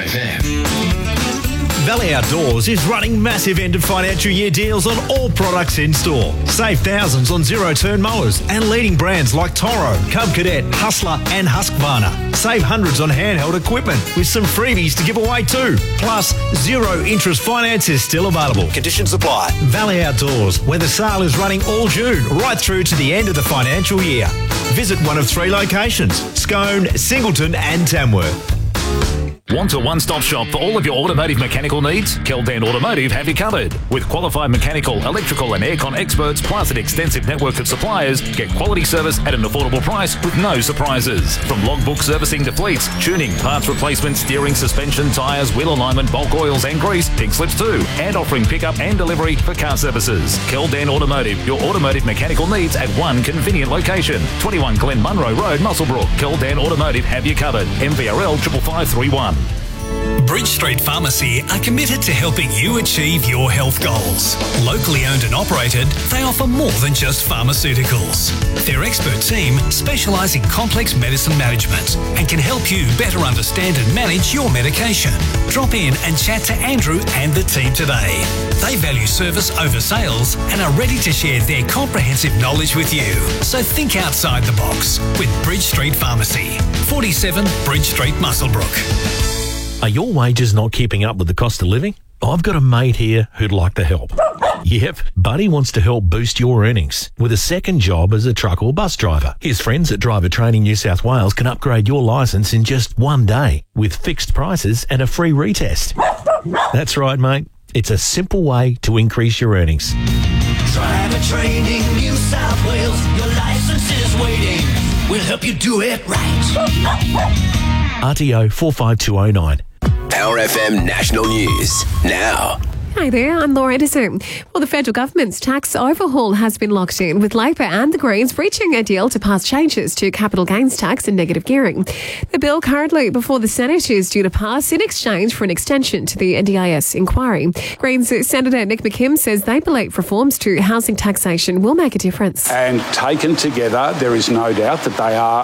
FM. Valley Outdoors is running massive end of financial year deals on all products in store. Save thousands on zero-turn mowers and leading brands like Toro, Cub Cadet, Hustler and Husqvarna. Save hundreds on handheld equipment with some freebies to give away too. Plus, zero interest finance is still available. Conditions apply. Valley Outdoors, where the sale is running all June, right through to the end of the financial year. Visit one of 3 locations: Scone, Singleton and Tamworth. Want a one-stop shop for all of your automotive mechanical needs? Keldan Automotive have you covered. With qualified mechanical, electrical and aircon experts, plus an extensive network of suppliers, get quality service at an affordable price with no surprises. From logbook servicing to fleets, tuning, parts replacement, steering, suspension, tyres, wheel alignment, bulk oils and grease, pink slips too, and offering pickup and delivery for car services. Keldan Automotive, your automotive mechanical needs at one convenient location. 21 Glen Munro Road, Muswellbrook. Keldan Automotive have you covered. MVRL 55531. Bridge Street Pharmacy are committed to helping you achieve your health goals. Locally owned and operated, they offer more than just pharmaceuticals. Their expert team specialise in complex medicine management and can help you better understand and manage your medication. Drop in and chat to Andrew and the team today. They value service over sales and are ready to share their comprehensive knowledge with you. So think outside the box with Bridge Street Pharmacy, 47 Bridge Street, Muswellbrook. Are your wages not keeping up with the cost of living? I've got a mate here who'd like to help. Yep, Buddy wants to help boost your earnings with a second job as a truck or bus driver. His friends at Driver Training New South Wales can upgrade your licence in just one day with fixed prices and a free retest. That's right, mate. It's a simple way to increase your earnings. Driver Training New South Wales, your licence is waiting. We'll help you do it right. RTO 45209. Power FM National News now. Hi there, I'm Laura Edison. Well, the federal government's tax overhaul has been locked in, with Labor and the Greens reaching a deal to pass changes to capital gains tax and negative gearing. The bill currently before the Senate is due to pass in exchange for an extension to the NDIS inquiry. Greens Senator Nick McKim says they believe reforms to housing taxation will make a difference. And taken together, there is no doubt that they are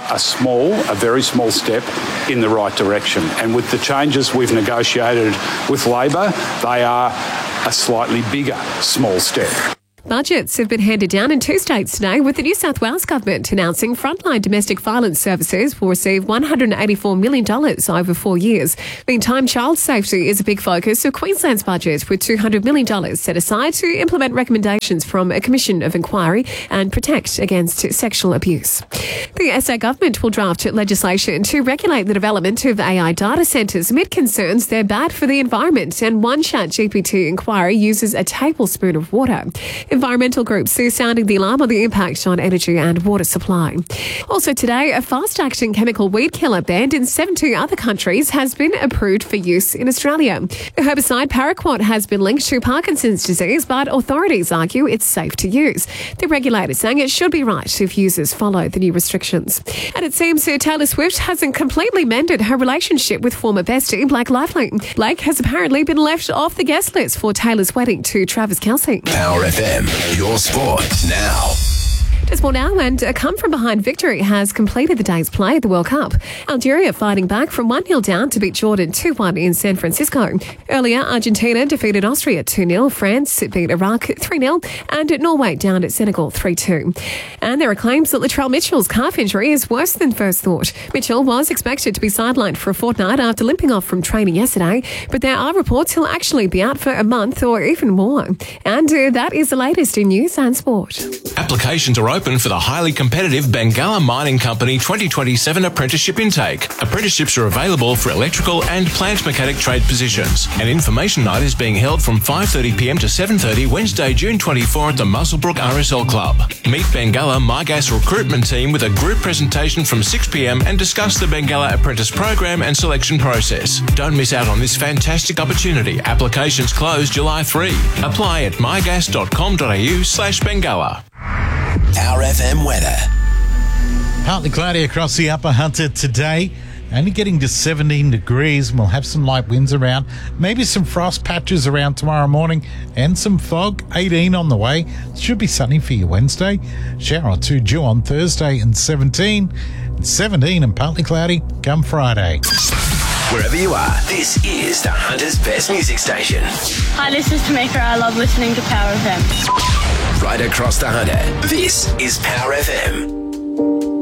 a very small step in the right direction. And with the changes we've negotiated with Labor, they are a slightly bigger small step. Budgets have been handed down in 2 states today, with the New South Wales government announcing frontline domestic violence services will receive $184 million over 4 years. Meantime, child safety is a big focus of Queensland's budget, with $200 million set aside to implement recommendations from a commission of inquiry and protect against sexual abuse. The SA government will draft legislation to regulate the development of AI data centres amid concerns they're bad for the environment, and one ChatGPT inquiry uses a tablespoon of water. Environmental groups are sounding the alarm on the impact on energy and water supply. Also today, a fast-acting chemical weed killer banned in 70 other countries has been approved for use in Australia. The herbicide paraquat has been linked to Parkinson's disease, but authorities argue it's safe to use. The regulator saying it should be right if users follow the new restrictions. And it seems Taylor Swift hasn't completely mended her relationship with former bestie Blake Lively. Blake has apparently been left off the guest list for Taylor's wedding to Travis Kelce. Power FM, your sport now. Just more now, and a come-from-behind victory has completed the day's play at the World Cup. Algeria fighting back from 1-0 down to beat Jordan 2-1 in San Francisco. Earlier, Argentina defeated Austria 2-0, France beat Iraq 3-0, and Norway down at Senegal 3-2. And there are claims that Latrell Mitchell's calf injury is worse than first thought. Mitchell was expected to be sidelined for a fortnight after limping off from training yesterday, but there are reports he'll actually be out for a month or even more. And that is the latest in news and sport. Applications are open for the highly competitive Bengalla Mining Company 2027 apprenticeship intake. Apprenticeships are available for electrical and plant mechanic trade positions. An information night is being held from 5:30pm to 7:30 Wednesday, June 24 at the Muswellbrook RSL Club. Meet Bengalla MyGas recruitment team with a group presentation from 6pm and discuss the Bengalla apprentice program and selection process. Don't miss out on this fantastic opportunity. Applications close July 3. Apply at mygas.com.au/Bengalla. Power FM weather. Partly cloudy across the Upper Hunter today. Only getting to 17 degrees, and we'll have some light winds around. Maybe some frost patches around tomorrow morning and some fog. 18 on the way. Should be sunny for you Wednesday. Shower or two due on Thursday and 17. 17 and partly cloudy come Friday. Wherever you are, this is the Hunter's Best Music Station. Hi, this is Tamika. I love listening to Power FM. Right across the Hunter, this is Power FM.